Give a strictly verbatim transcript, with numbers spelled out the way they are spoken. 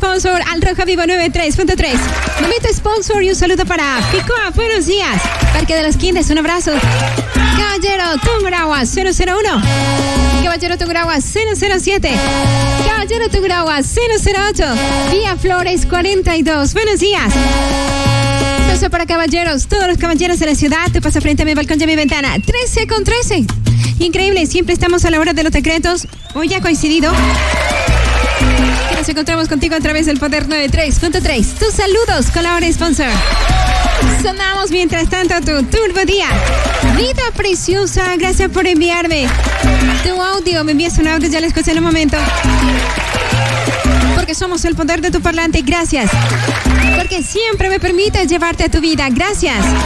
sponsor al Roja Vivo noventa y tres punto tres. Momento sponsor y un saludo para Picoa. Buenos días. Parque de los Quindes, un abrazo. Caballero Tungurahua cero cero uno. Caballero Tungurahua cero cero siete. Caballero Tungurahua cero cero ocho. Vía Flores cuarenta y dos. Buenos días. Beso para caballeros, todos los caballeros de la ciudad. Te pasa frente a mi balcón y a mi ventana. trece con trece. Increíble, siempre estamos a la hora de los decretos. Hoy ya ha coincidido. Y nos encontramos contigo a través del Poder noventa y tres punto tres. Tus saludos con la hora sponsor. Sonamos mientras tanto tu Turbo Día. Vida preciosa, gracias por enviarme tu audio. Me envías un audio, ya lo escuché en un momento. Porque somos el poder de tu parlante, gracias. Porque siempre me permites llevarte a tu vida, gracias.